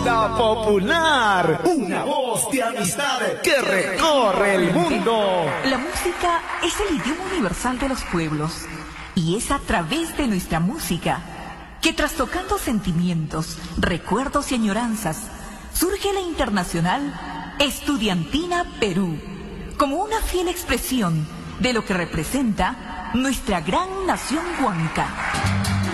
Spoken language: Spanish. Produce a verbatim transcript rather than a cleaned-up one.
Onda Popular, una voz de amistad que recorre el mundo. La música es el idioma universal de los pueblos y es a través de nuestra música que, trastocando sentimientos, recuerdos y añoranzas, surge la Internacional Estudiantina Perú como una fiel expresión de lo que representa nuestra gran nación huanca.